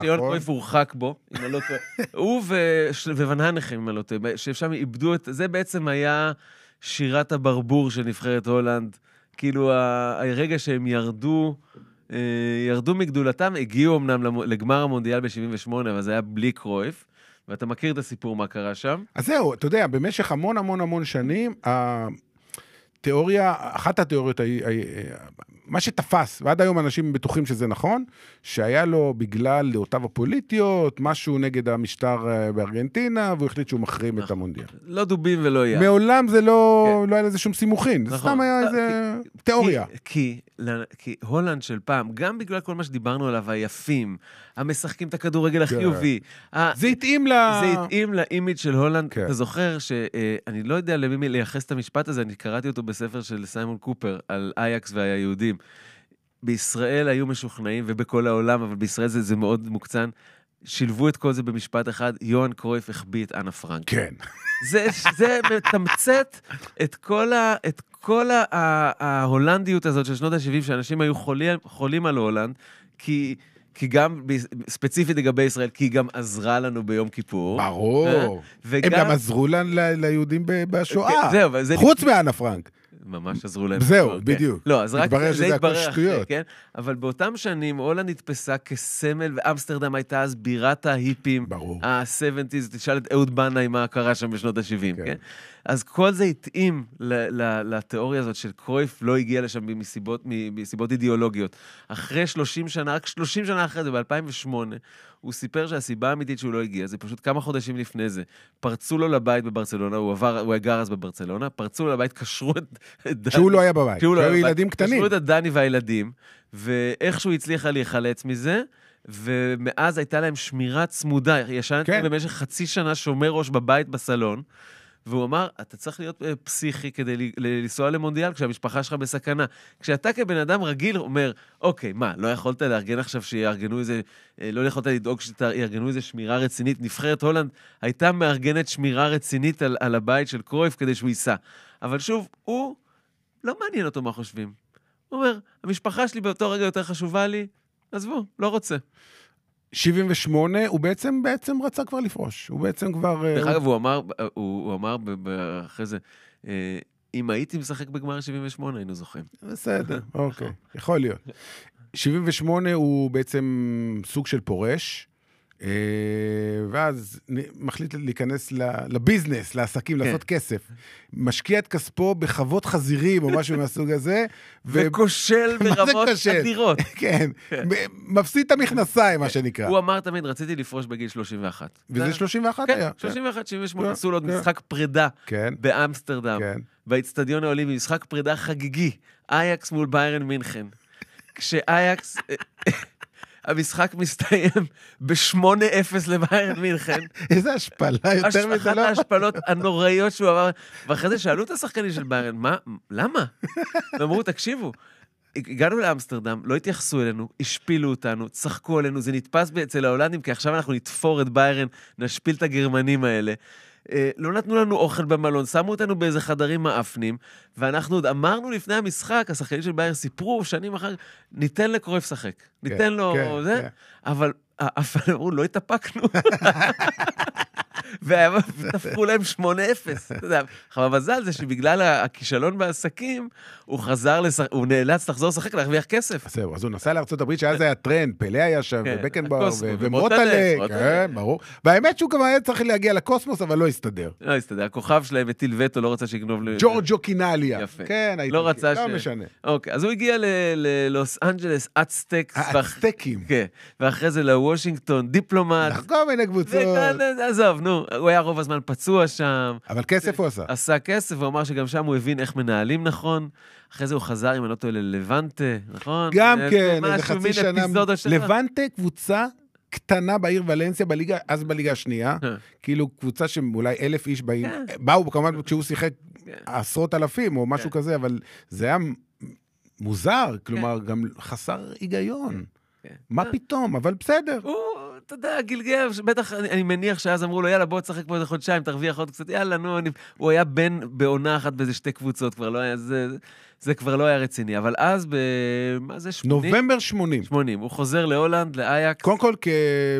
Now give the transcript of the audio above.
שיון קרויף הורחק בו, אם אני לא טועה. הוא וון הנחם, אם אני לא טועה, ששם איבדו את... זה בעצם היה שירת הברבור של נבחרת הולנד. כאילו, הרגע שהם ירדו מגדולתם, הגיעו אמנם לגמר המונדיאל ב-78, אבל זה היה בלי קרויף, ואתה מכיר את הסיפור מה קרה שם? אז זהו, אתה יודע, במשך המון המון המון שנים, התיאוריה, אחת התיאוריות, מה שתפס, ועד היום אנשים בטוחים שזה נכון, שהיה לו בגלל דעותיו הפוליטיות, משהו נגד המשטר בארגנטינה, והוא החליט שהוא מחרים את המונדיאל. לא דובים ולא יד. מעולם זה לא היה לזה שום סימוכין, זה סתם היה איזה תיאוריה. כי הולנד של פעם, גם בגלל כל מה שדיברנו עליו, היפים, המשחקים את הכדורגל החיובי, זה התאים לאימיג' של הולנד. אתה זוכר שאני לא יודע למי לייחס את המשפט הזה, אני קראתי אותו בספר של סיימון קופר, על אייקס והיהודים. בישראל היו משוכנעים, ובכל העולם, אבל בישראל זה מאוד מוקצן, שילבו את כל זה במשפט אחד, יוהאן קרויף החביא את אנה פרנק. כן. זה מתמצת את כל ההולנדיות הזאת של שנות ה-70, שאנשים היו חולים על הולנד, כי גם, ספציפית לגבי ישראל, כי היא גם עזרה לנו ביום כיפור. ברור. הם גם עזרו ליהודים בשואה. חוץ מאנה פרנק. ממש עזרו להם. זהו, בדיוק. לא, אז רק זה הכל שטויות. כן? אבל באותם שנים, הולנד נתפסה כסמל, ואמסטרדם הייתה אז בירת ההיפים, ה-70s, תשאל את אהוד בנאי מה קרה שם בשנות ה-70, כן? אז כל זה התאים לתיאוריה הזאת של קרויף לא הגיע לשם מסיבות אידיאולוגיות. אחרי 30 שנה, רק 30 שנה אחרי זה, ב-2008, הוא סיפר שהסיבה האמיתית שהוא לא הגיע, זה פשוט כמה חודשים לפני זה. פרצו לו לבית בברצלונה, הוא גר אז בברצלונה, פרצו לו לבית, קשרו את דני. שהוא לא היה בבית, שהוא היה ילדים קטנים. קשרו את דני והילדים, ואיכשהו הצליחה להיחלץ מזה, ומאז הייתה להם שמירה צמודה. ישנתי במשך חצי שנה שומר ראש בבית בסלון, והוא אמר, אתה צריך להיות פסיכי כדי לנסוע למונדיאל כשהמשפחה שלך בסכנה. כשאתה כבן אדם רגיל אומר, אוקיי, מה, לא יכולת לארגן עכשיו שיארגנו איזה, לא יכולת לדאוג שיארגנו איזה שמירה רצינית. נבחרת הולנד הייתה מארגנת שמירה רצינית על הבית של קרויף כדי שהוא ייסע. אבל שוב, הוא לא מעניין אותו מה חושבים. הוא אומר, המשפחה שלי באותו רגע יותר חשובה לי, עזבו, לא רוצה. 78, הוא בעצם רצה כבר לפרוש. הוא בעצם כבר... דרך אגב, הוא אמר אחרי זה, אם הייתי משחק בגמר 78, היינו זוכים. בסדר, אוקיי, יכול להיות. 78 הוא בעצם סוג של פורש, ואז מחליט להיכנס לביזנס, לעסקים, לעשות כסף. משקיע את כספו בחוות חזירים או משהו מהסוג הזה. וכושל ברמות אדירות. כן, מפסיד את המכנסיים, מה שנקרא. הוא אמר תמיד, רציתי לפרוש בגיל 31. וזה 31 היה? כן, 31, 78, עשו לו עוד משחק פרידה באמסטרדם, באצטדיון האולימפי, משחק פרידה חגיגי, אייקס מול ביירן מינכן. כשאייקס... המשחק מסתיים ב-8-0 לביירן מינכן. איזה השפלה יותר מזה. אחת ההשפלות הנוראיות שהוא עבר. ואחרי זה שאלו את השחקנים של ביירן, מה? למה? ואמרו, תקשיבו, הגענו לאמסטרדם, לא התייחסו אלינו, השפילו אותנו, צחקו עלינו, זה נתפס אצל ההולנדים, כי עכשיו אנחנו נתפור את ביירן, נשפיל את הגרמנים האלה. לא נתנו לנו אוכל במלון, שמו אותנו באיזה חדרים מאפנים, ואנחנו עוד אמרנו לפני המשחק, השחקנים של בייר סיפרו שנים אחר, ניתן לקרויף שחק, ניתן לו זה, אבל אף פעם אמרו, לא התאפקנו. ותפקו להם 8-0. אבל מזל זה שבגלל הכישלון בעסקים, הוא נאלץ לחזור לשחק, להרוויח כסף. זהו, אז הוא נסע לארצות הברית, שאז היה טרנד, פלא היה שם, ובקנבאואר, ומוטלה, כן, ברור. והאמת שהוא גם היה צריך להגיע לקוסמוס, אבל לא הסתדר. לא הסתדר, הכוכב שלהם הטיל וטו, לא רצה שיגנוב... ג'ורג'ו קינליה. יפה. כן, לא רצה לא משנה. אוקיי, אז הוא הגיע ללוס אנג'לס, אצטקים. כן, ואחרי זה לוושינגטון, דיפלומט. כל מיני קבוצות. עזוב, נו, הוא היה רוב הזמן פצוע שם. אבל כסף הוא עשה. עשה כסף, והוא אמר שגם שם הוא הבין איך מנהלים נכון. אחרי זה הוא חזר, אם אני לא טועה, ללבנטה, נכון? גם כן, איזה חצי שנה. לבנטה קבוצה קטנה בעיר ולנסיה, אז בליגה השנייה, כאילו קבוצה שאולי 1,000 איש באו, כמובן כשהוא שיחק עשרות אלפים או משהו כזה, אבל זה היה מוזר, כלומר גם חסר היגיון. מה פתאום, אבל בסדר. אתה יודע, גילגל, בטח אני מניח שאז אמרו לו, יאללה, בוא תשחק פה איזה חודשיים, תרוויח עוד קצת, יאללה, נו, הוא היה בן בעונה אחת באיזה 2 קבוצות, כבר לא היה, זה כבר לא היה רציני, אבל אז מה זה, 80? נובמבר 80. 80, הוא חוזר להולנד, לאייקס. קודם כל,